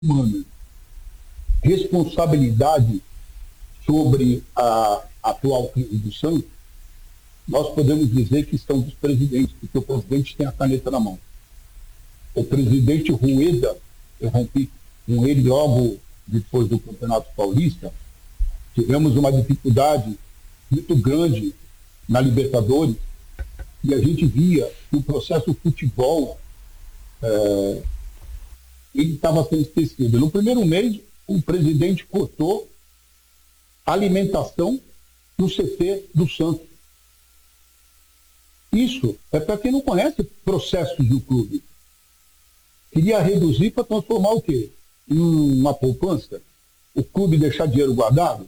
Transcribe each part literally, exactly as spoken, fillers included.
humana. Responsabilidade sobre a atual crise do Santos, nós podemos dizer que estão dos presidentes, porque o presidente tem a caneta na mão. O presidente Rueda, eu rompi com ele logo depois do Campeonato Paulista, tivemos uma dificuldade muito grande na Libertadores, e a gente via que o processo futebol é, ele estava sendo esquecido. No primeiro mês, o presidente cortou a alimentação no C T do Santos. Isso é para quem não conhece processos do clube. Queria reduzir para transformar o quê? Em uma poupança? O clube deixar dinheiro guardado?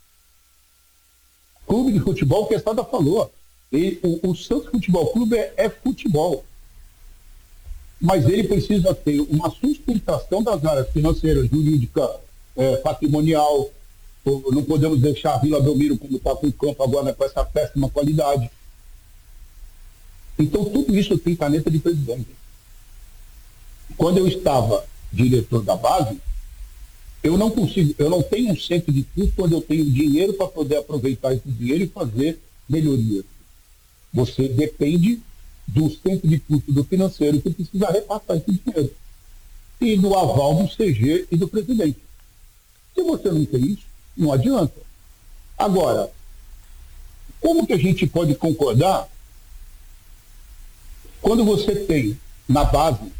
Clube de futebol, que a Estrada falou. Ele, o, o Santos Futebol Clube é, é futebol. Mas ele precisa ter uma sustentação das áreas financeiras, jurídica, é, patrimonial. Não podemos deixar a Vila Belmiro como está com o campo agora com essa péssima qualidade. Então tudo isso tem caneta de presidente. Quando eu estava diretor da base, eu não consigo, eu não tenho um centro de custo onde eu tenho dinheiro para poder aproveitar esse dinheiro e fazer melhorias. Você depende do centro de custo do financeiro que precisa repassar esse dinheiro. E do aval do C G e do presidente. Se você não tem isso, não adianta. Agora, como que a gente pode concordar quando você tem na base?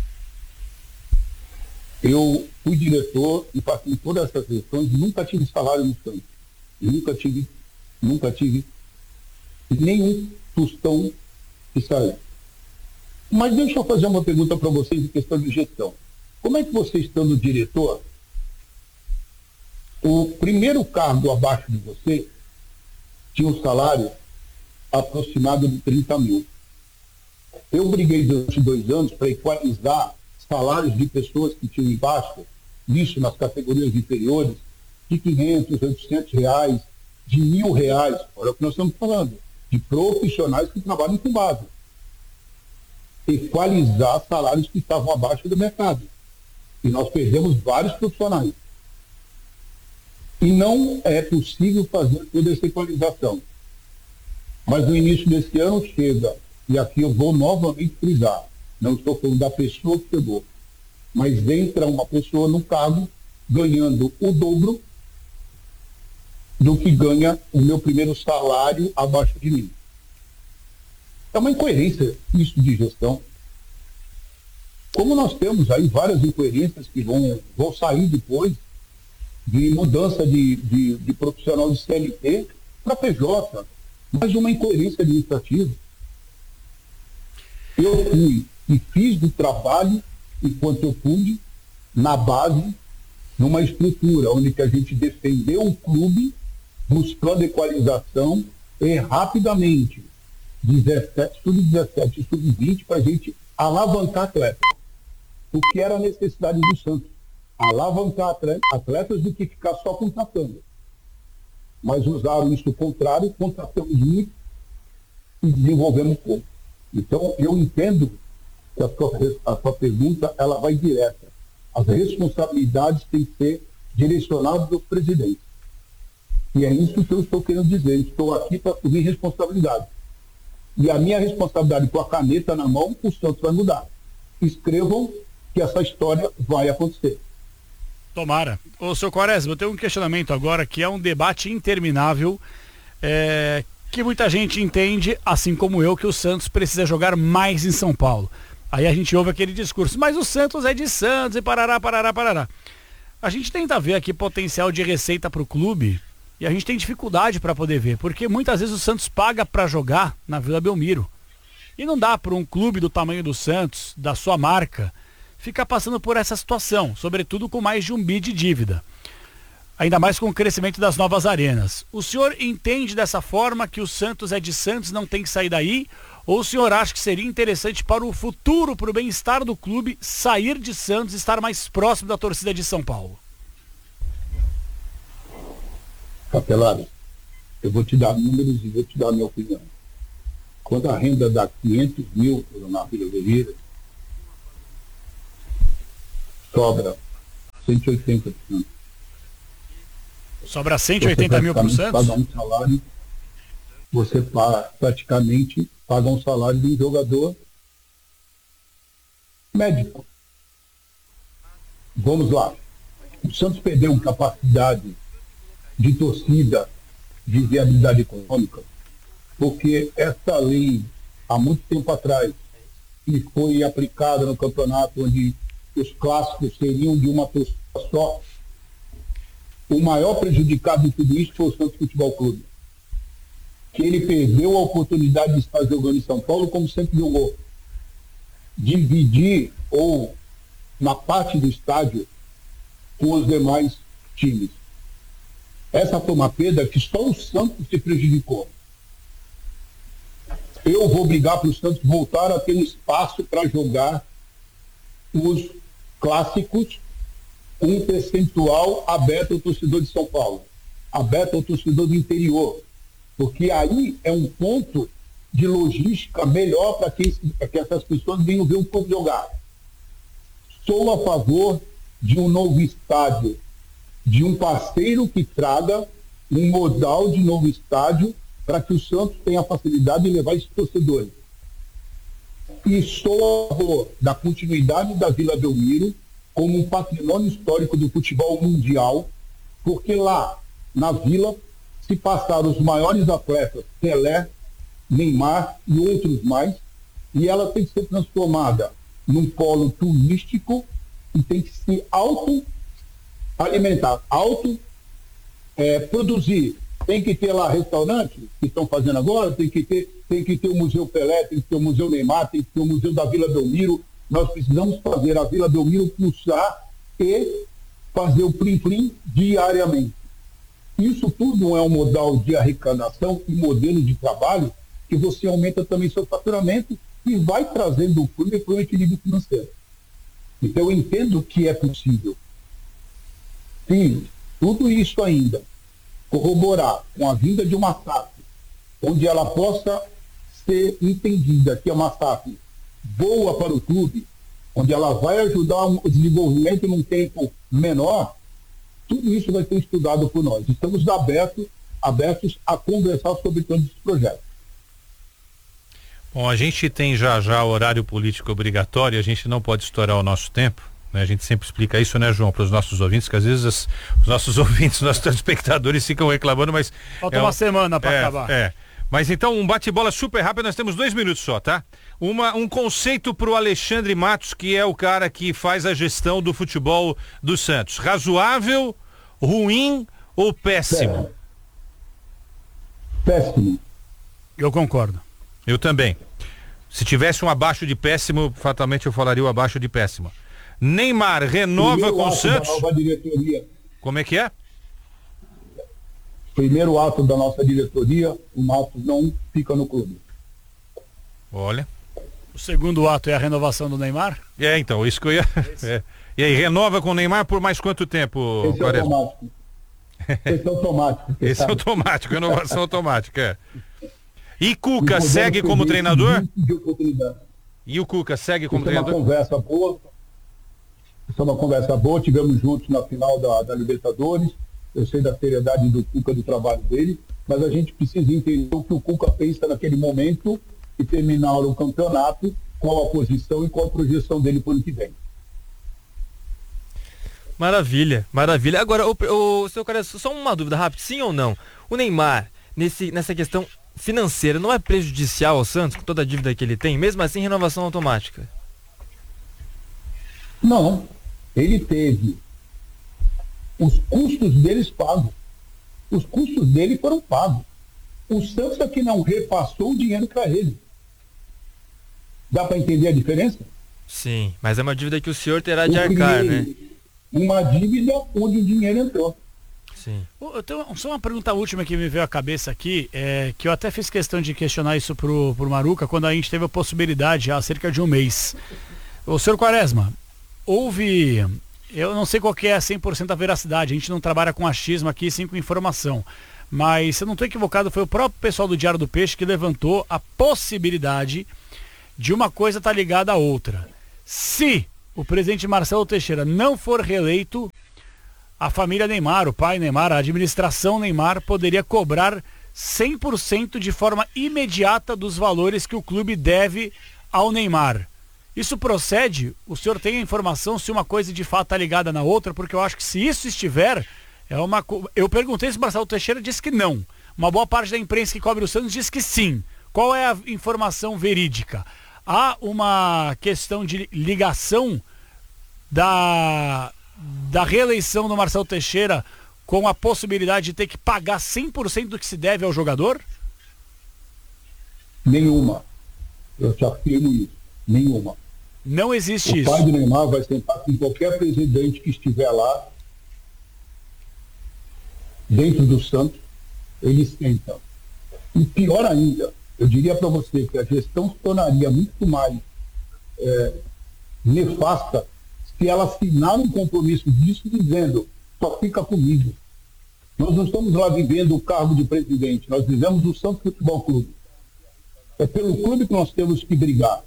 Eu fui diretor e passei todas essas gestões, nunca tive salário no Santos. Nunca tive, nunca tive nenhum tostão que saiu. Mas deixa eu fazer uma pergunta para vocês em questão de gestão. Como é que você, estando diretor, o primeiro cargo abaixo de você tinha um salário aproximado de trinta mil? Eu briguei durante dois anos para equalizar salários de pessoas que tinham embaixo, isso nas categorias inferiores, de quinhentos, oitocentos reais, de mil reais. Olha o que nós estamos falando, de profissionais que trabalham com base. Equalizar salários que estavam abaixo do mercado. E nós perdemos vários profissionais. E não é possível fazer toda essa equalização. Mas no início desse ano chega, e aqui eu vou novamente frisar, não estou falando da pessoa que chegou, mas entra uma pessoa no cargo ganhando o dobro do que ganha o meu primeiro salário abaixo de mim. É uma incoerência isso de gestão. Como nós temos aí várias incoerências que vão, vão sair depois de mudança de, de, de profissional de C L T para P J, mas uma incoerência administrativa. Eu fui e fiz do trabalho, enquanto eu pude, na base, numa estrutura onde que a gente defendeu o clube, buscando equalização e rapidamente, dezessete, sub dezessete e sub vinte, para a gente alavancar atletas. O que era a necessidade do Santos? Alavancar atletas do que ficar só contratando. Mas usaram isso contrário, contratamos muito e desenvolvemos pouco. Então, eu entendo que a sua, a sua pergunta ela vai direta. As responsabilidades têm que ser direcionadas ao presidente. E é isso que eu estou querendo dizer. Estou aqui para assumir responsabilidade. E a minha responsabilidade com a caneta na mão, o Santos vai mudar. Escrevam que essa história vai acontecer. Tomara. Ô, seu Quaresma, eu tenho um questionamento agora que é um debate interminável, é, que muita gente entende, assim como eu, que o Santos precisa jogar mais em São Paulo. Aí a gente ouve aquele discurso, mas o Santos é de Santos e parará, parará, parará. A gente tenta ver aqui potencial de receita para o clube e a gente tem dificuldade para poder ver, porque muitas vezes o Santos paga para jogar na Vila Belmiro. E não dá para um clube do tamanho do Santos, da sua marca, ficar passando por essa situação, sobretudo com mais de um bi de dívida. Ainda mais com o crescimento das novas arenas. O senhor entende dessa forma que o Santos é de Santos, não tem que sair daí? Ou o senhor acha que seria interessante para o futuro, para o bem-estar do clube, sair de Santos e estar mais próximo da torcida de São Paulo? Capelado, eu vou te dar números e vou te dar a minha opinião. Quando a renda dá quinhentos mil na Vila Belmiro, sobra cento e oitenta por cento. Sobra cento e oitenta mil para o Santos? Paga um salário, você paga, praticamente paga um salário de um jogador médico. Vamos lá. O Santos perdeu capacidade de torcida, de viabilidade econômica, porque essa lei, há muito tempo atrás, que foi aplicada no campeonato, onde os clássicos seriam de uma torcida só, o maior prejudicado de tudo isso foi o Santos Futebol Clube, que ele perdeu a oportunidade de estar jogando em São Paulo como sempre jogou. Dividir ou na parte do estádio com os demais times. Essa foi uma perda que só o Santos se prejudicou. Eu vou brigar para o Santos voltar a ter um espaço para jogar os clássicos, um percentual aberto ao torcedor de São Paulo, aberto ao torcedor do interior, porque aí é um ponto de logística melhor para que, que essas pessoas venham ver o povo jogar. Sou a favor de um novo estádio, de um parceiro que traga um modal de novo estádio para que o Santos tenha a facilidade de levar esses torcedores. E sou a favor da continuidade da Vila Belmiro como um patrimônio histórico do futebol mundial, porque lá, na Vila, se passaram os maiores atletas, Pelé, Neymar e outros mais, e ela tem que ser transformada num polo turístico e tem que se auto-alimentar, auto-produzir. Tem que ter lá restaurantes que estão fazendo agora, tem que ter, tem que ter o Museu Pelé, tem que ter o Museu Neymar, tem que ter o Museu da Vila Belmiro. Nós precisamos fazer a Vila Belmiro pulsar e fazer o plim-plim diariamente. Isso tudo é um modal de arrecadação e modelo de trabalho que você aumenta também seu faturamento e vai trazendo o clube para o equilíbrio financeiro. Então eu entendo que é possível. Sim, tudo isso ainda corroborar com a vinda de uma S A F, onde ela possa ser entendida que é uma S A F boa para o clube, onde ela vai ajudar o desenvolvimento num tempo menor, tudo isso vai ser estudado por nós. Estamos abertos, abertos a conversar sobre todos esses projetos. Bom, a gente tem já já horário político obrigatório, a gente não pode estourar o nosso tempo, né? A gente sempre explica isso, né, João, para os nossos ouvintes, que às vezes as, os nossos ouvintes, os nossos telespectadores ficam reclamando, mas... Falta é uma um, semana para é, acabar. É. Mas então, um bate-bola super rápido, nós temos dois minutos só, tá? Uma, um conceito pro Alexandre Matos, que é o cara que faz a gestão do futebol do Santos. Razoável, ruim ou péssimo? Péssimo. Eu concordo. Eu também. Se tivesse um abaixo de péssimo, fatalmente eu falaria o abaixo de péssimo. Neymar renova Primeiro com o ato Santos? da nova diretoria. Como é que é? Primeiro ato da nossa diretoria, o Matos não fica no clube. Olha. O segundo ato é a renovação do Neymar? É, então, isso que eu ia... É. E aí, renova com o Neymar por mais quanto tempo? Esse é automático. Esse é automático. Esse sabe? é automático, renovação automática, é. E Cuca segue como treinador? E o Cuca segue como Isso é uma treinador? conversa boa. Isso é uma conversa boa. Tivemos juntos na final da, da Libertadores. Eu sei da seriedade do Cuca, do trabalho dele, mas a gente precisa entender o que o Cuca pensa naquele momento e terminar o campeonato, qual a posição e qual a projeção dele para o ano que vem. Maravilha, maravilha. Agora, o, o seu cara, só uma dúvida rápida, sim ou não? O Neymar, nesse, nessa questão financeira, não é prejudicial ao Santos, com toda a dívida que ele tem, mesmo assim, renovação automática? Não, ele teve os custos deles pagos. Os custos dele foram pagos. O Santos aqui não repassou o dinheiro para ele. Dá para entender a diferença? Sim, mas é uma dívida que o senhor terá de Eu arcar, criei né? Uma dívida onde o dinheiro entrou. Sim. Eu tenho só uma pergunta última que me veio à cabeça aqui, é, que eu até fiz questão de questionar isso pro, pro Maruca quando a gente teve a possibilidade há cerca de um mês. O senhor Quaresma, houve, eu não sei qual que é cem por cento a veracidade, a gente não trabalha com achismo aqui, sim com informação, mas se eu não estou equivocado, foi o próprio pessoal do Diário do Peixe que levantou a possibilidade de uma coisa estar ligada à outra. Se o presidente Marcelo Teixeira não for reeleito, a família Neymar, o pai Neymar, a administração Neymar poderia cobrar cem por cento de forma imediata dos valores que o clube deve ao Neymar. Isso procede? O senhor tem a informação se uma coisa de fato está ligada na outra? Porque eu acho que se isso estiver, é uma... eu perguntei se o Marcelo Teixeira disse que não. Uma boa parte da imprensa que cobre o Santos diz que sim. Qual é a informação verídica? Há uma questão de ligação da, da reeleição do Marcelo Teixeira com a possibilidade de ter que pagar cem por cento do que se deve ao jogador? Nenhuma. Eu te afirmo isso. Nenhuma. Não existe o isso. O pai do Neymar vai sentar com qualquer presidente que estiver lá, dentro do Santos, eles sentam. E pior ainda, eu diria para você que a gestão se tornaria muito mais é, nefasta se ela assinar um compromisso disso dizendo, só fica comigo. Nós não estamos lá vivendo o cargo de presidente, nós vivemos o Santos Futebol Clube. É pelo clube que nós temos que brigar.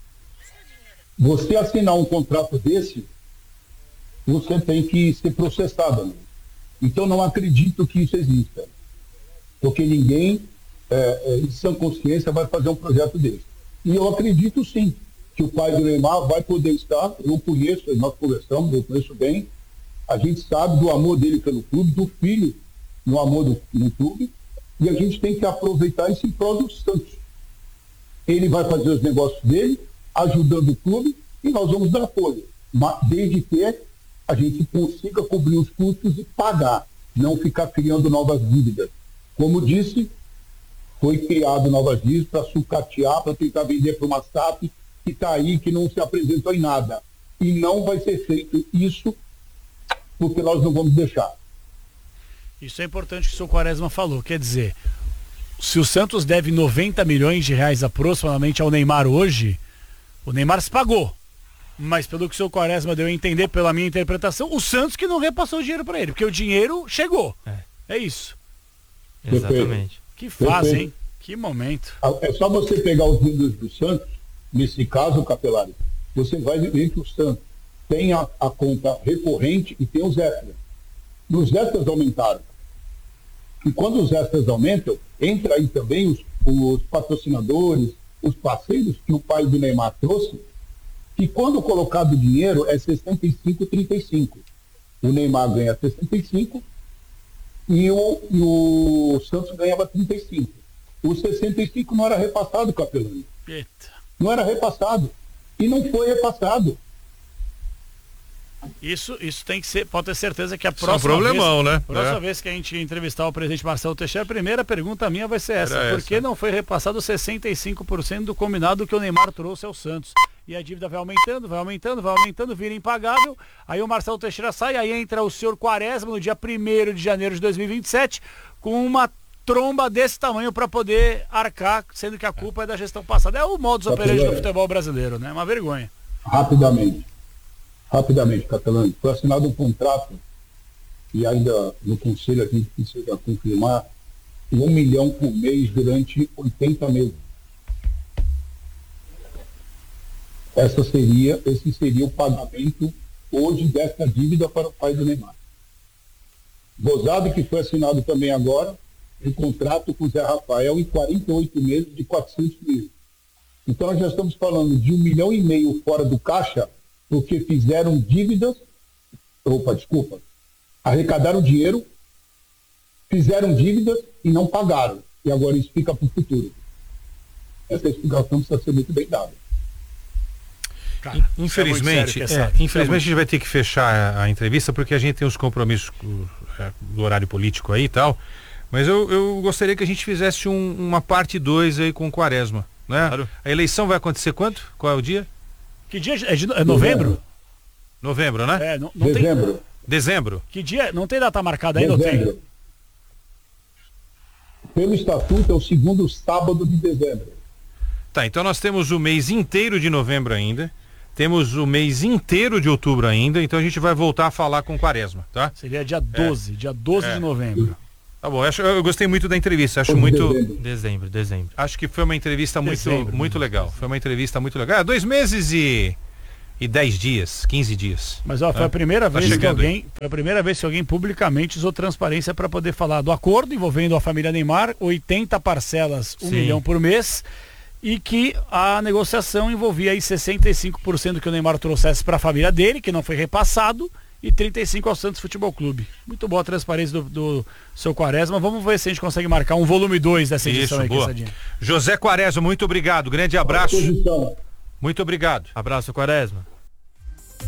Você assinar um contrato desse, você tem que ser processado. Né? Então não acredito que isso exista. Porque ninguém, é, é, em sã consciência, vai fazer um projeto desse. E eu acredito sim, que o pai do Neymar vai poder estar, eu conheço, nós conversamos, eu conheço bem, a gente sabe do amor dele pelo clube, do filho no amor do, no clube, e a gente tem que aproveitar isso em prol do Santos. Ele vai fazer os negócios dele, ajudando o clube, e nós vamos dar apoio, mas desde que a gente consiga cobrir os custos e pagar, não ficar criando novas dívidas. Como disse, foi criado novas dívidas para sucatear, para tentar vender para uma S A P que está aí, que não se apresentou em nada. E não vai ser feito isso, porque nós não vamos deixar. Isso é importante que o senhor Quaresma falou, quer dizer, se o Santos deve noventa milhões de reais aproximadamente ao Neymar hoje, o Neymar se pagou. Mas pelo que o senhor Quaresma deu a entender, pela minha interpretação, o Santos que não repassou o dinheiro para ele, porque o dinheiro chegou. É, é isso. Exatamente. Que fase, hein? Que momento. É só você pegar os números do Santos, nesse caso, Capelari, você vai ver que o Santos tem a, a conta recorrente e tem os extras. E os extras aumentaram. E quando os extras aumentam, entra aí também os, os patrocinadores, os parceiros que o pai do Neymar trouxe, que quando colocado o dinheiro é sessenta e cinco, trinta e cinco. O Neymar ganha sessenta e cinco e o, e o Santos ganhava trinta e cinco. O sessenta e cinco não era repassado, Capelani. Eita. Não era repassado. E não foi repassado. Isso, isso tem que ser, pode ter certeza que a Isso próxima é um problemão, vez, né? próxima é. vez que a gente entrevistar o presidente Marcelo Teixeira, a primeira pergunta minha vai ser essa. Era Por essa. que não foi repassado sessenta e cinco por cento do combinado que o Neymar trouxe ao Santos? E a dívida vai aumentando, vai aumentando, vai aumentando, vira impagável. Aí o Marcelo Teixeira sai, aí entra o senhor Quaresma no dia primeiro de janeiro de dois mil e vinte e sete com uma tromba desse tamanho para poder arcar, sendo que a culpa é da gestão passada. É o modus operandi do futebol brasileiro, né? Uma vergonha. Rapidamente. Rapidamente, Catalani. Foi assinado um contrato e ainda no conselho a gente precisa confirmar um milhão por mês durante oitenta meses. Essa seria, esse seria o pagamento hoje dessa dívida para o pai do Neymar. Gozado que foi assinado também agora um contrato com o Zé Rafael em quarenta e oito meses de quatrocentos mil. Então nós já estamos falando de um milhão e meio fora do caixa, porque fizeram dívidas, opa, desculpa, arrecadaram dinheiro, fizeram dívidas e não pagaram. E agora isso fica para o futuro. Essa explicação precisa ser muito bem dada. Cara, infelizmente, é sério, é, infelizmente a gente vai ter que fechar a, a entrevista porque a gente tem os compromissos é, do horário político aí e tal. Mas eu, eu gostaria que a gente fizesse um, uma parte dois aí com o Quaresma, né? Claro. A eleição vai acontecer quanto? Qual é o dia? Que dia? É, de, é novembro? Novembro, né? É, não, não Dezembro. Tem... Dezembro. Que dia? Não tem data marcada aí, não Dezembro. tem? Pelo estatuto é o segundo sábado de dezembro. Tá, então nós temos o mês inteiro de novembro ainda. Temos o mês inteiro de outubro ainda, então a gente vai voltar a falar com o Quaresma, tá? Seria dia doze, é. dia doze é. de novembro. Tá bom, eu, acho, eu gostei muito da entrevista, acho Ou muito... dezembro. Dezembro, dezembro. Acho que foi uma entrevista muito, Dezembro, muito né? legal, foi uma entrevista muito legal. É, dois meses e... e dez dias, quinze dias. Mas ó, foi É. a primeira Tá vez que chegando alguém, foi a primeira vez que alguém publicamente usou transparência para poder falar do acordo envolvendo a família Neymar, oitenta parcelas, um Sim. milhão por mês, e que a negociação envolvia aí sessenta e cinco por cento que o Neymar trouxesse para a família dele, que não foi repassado, e trinta e cinco por cento ao Santos Futebol Clube. Muito boa a transparência do, do seu Quaresma. Vamos ver se a gente consegue marcar um volume dois dessa edição Isso, aí, boa. Quessadinha. José Quaresma, muito obrigado. Grande abraço. Posição. Muito obrigado. Abraço, Quaresma.